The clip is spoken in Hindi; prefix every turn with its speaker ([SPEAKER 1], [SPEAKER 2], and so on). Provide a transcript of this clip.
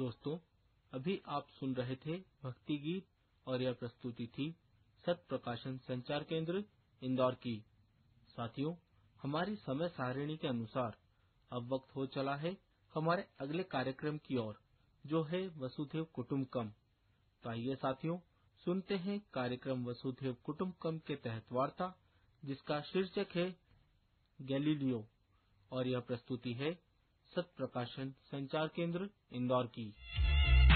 [SPEAKER 1] दोस्तों, अभी आप सुन रहे थे भक्ति गीत और यह प्रस्तुति थी सत प्रकाशन संचार केंद्र इंदौर की। साथियों, हमारी समय सारिणी के अनुसार अब वक्त हो चला है हमारे अगले कार्यक्रम की ओर, जो है वसुधैव कुटुंबकम। तो आइए साथियों, सुनते हैं कार्यक्रम वसुधैव कुटुंबकम के तहत वार्ता, जिसका शीर्षक है गैलीलियो, और यह प्रस्तुति है सत प्रकाशन संचार केंद्र इंदौर की।